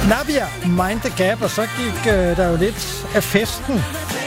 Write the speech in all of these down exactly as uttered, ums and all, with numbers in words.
Navia, Mind the Gap, og så gik øh, der jo lidt af festen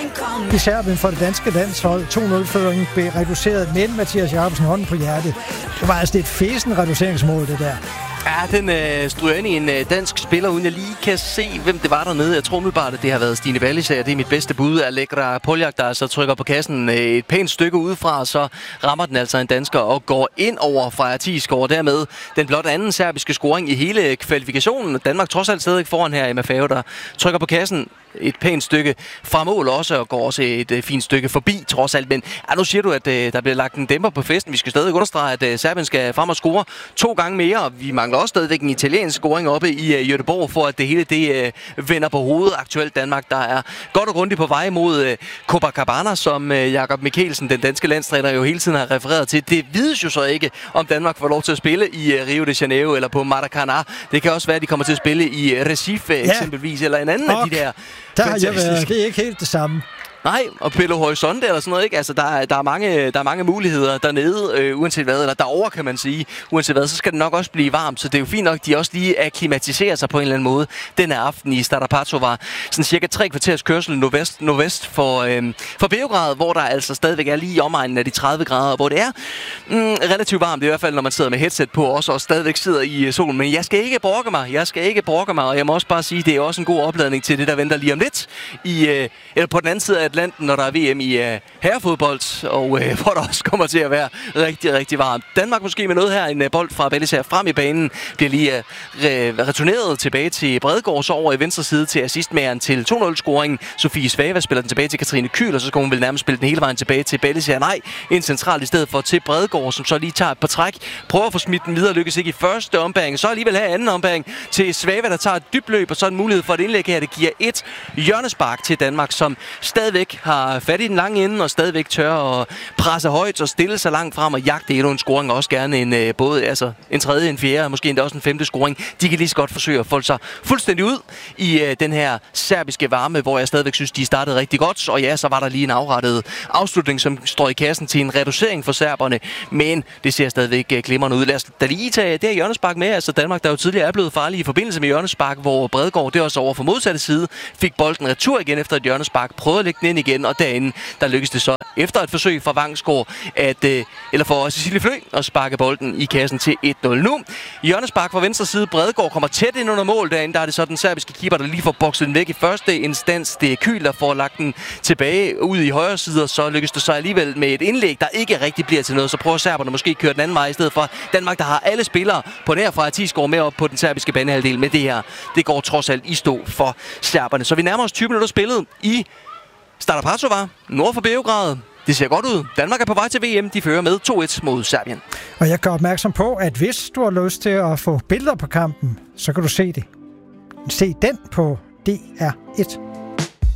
i Serbien for det danske landshold. to nul-føringen blev reduceret, men Mathias Jacobsen hånden på hjertet. Det var altså et fesen reduceringsmål, det der. Ja, den øh, stryger ind i en øh, dansk spiller, uden jeg lige kan se, hvem det var dernede. Jeg tror umiddelbart, at det har været Stine Wallisager. Det er mit bedste bud. Allegra Poljak, der altså trykker på kassen øh, et pænt stykke udefra, så rammer den altså en dansker og går ind over Freja Thiesgaard. Dermed den blot anden serbiske scoring i hele kvalifikationen. Danmark trods alt stadig foran her i Maffeo, der trykker på kassen et pænt stykke fra mål også, og går også et øh, fint stykke forbi, trods alt. Men ja, nu siger du, at øh, der bliver lagt en dæmper på festen. Vi skal stadig understrege, at øh, Serbien skal frem og score to gange mere. Vi mangler også stadigvæk en italiensk scoring oppe i øh, Göteborg, for at det hele det øh, vender på hovedet. Aktuelt Danmark, der er godt og grundigt på vej mod øh, Copacabana, som øh, Jakob Mikkelsen, den danske landstræner, jo hele tiden har refereret til. Det vides jo så ikke, om Danmark får lov til at spille i øh, Rio de Janeiro eller på Maracanã. Det kan også være, at de kommer til at spille i øh, Recife ja. eksempelvis, eller en anden okay. af de der. Der har jeg været. Det er ikke helt det samme. Nej, og Belo Horizonte eller sådan noget, ikke? Altså, der er, der er, mange, der er mange muligheder dernede, øh, uanset hvad, eller derovre, kan man sige. Uanset hvad, så skal det nok også blive varmt, så det er jo fint nok, de også lige akklimatiserer sig på en eller anden måde. Den her aften i Stara var sådan cirka tre kvarters kørsel nordvest, nordvest for, øh, for Beograd, hvor der altså stadigvæk er lige i omegnen af de tredive grader, hvor det er mm, relativt varmt, i hvert fald når man sidder med headset på også, og stadigvæk sidder i solen. Men jeg skal ikke brokke mig, jeg skal ikke brokke mig, og jeg må også bare sige, det er også en god opladning til det, der venter lige om lidt, i, øh, eller på den anden side af Atlanten, når der er V M i uh, herrefodbold, og uh, hvor der også kommer til at være rigtig, rigtig varmt. Danmark måske med noget her, en uh, bold fra Wallisager frem i banen, bliver lige uh, re- returneret tilbage til Bredegaard, så over i venstre side til assistmageren til to nul-scoringen. Sofie Svava spiller den tilbage til Katrine Kyhl, og så skal hun vel nærmest spille den hele vejen tilbage til Wallisager. Nej, en central i stedet for til Bredegaard, som så lige tager et par træk, prøver at få smidt den videre, lykkes ikke i første ombæring, så alligevel her anden ombæring til Svava, der tager et dybt løb, og så en mulighed for et indlæg her. Det giver et hjørnespark til Danmark, som stadigvæk har fat i den lange ende, og stadigvæk tør at presse højt og stille sig langt frem og jagte endnu en scoring, og også gerne en, øh, både altså, en tredje, en fjerde, og måske endda også en femte scoring. De kan lige så godt forsøge at folde sig fuldstændig ud i øh, den her serbiske varme, hvor jeg stadigvæk synes, de startede rigtig godt, og ja, så var der lige en afrettet afslutning, som står i kassen til en reducering for serberne, men det ser stadigvæk øh, glimrende ud. Lad os da lige tage det her hjørnespark med, altså Danmark, der jo tidligere er blevet farlige i forbindelse med hjørnespark, hvor Bredegaard, det også over for modsatte side, fik bolden retur igen efter et hjørnespark, prøvede at lægge den ind igen, og derinde, der lykkedes det så efter et forsøg fra Vangsgaard, at, øh, eller for Cecilie Flø, at sparke bolden i kassen til et nul nu. Hjørnespark fra venstre side, Bredegaard kommer tæt ind under mål derinde, der er det så den serbiske keeper, der lige får bokset den væk i første instans. Det er Kyhl, der får lagt den tilbage ud i højre side, og så lykkes det så alligevel med et indlæg, der ikke rigtig bliver til noget. Så prøver serberne måske at køre den anden vej i stedet for. Danmark, der har alle spillere på nær fra Thiesgaard med op på den serbiske banehalvdel, med det her, det går trods alt i stå for serberne. Så vi nærmer os tyve minutter spillet i Stara Pacova, nord for Beograd. Det ser godt ud. Danmark er på vej til V M. De fører med to et mod Serbien. Og jeg gør opmærksom på, at hvis du har lyst til at få billeder på kampen, så kan du se det. Se den på D R et.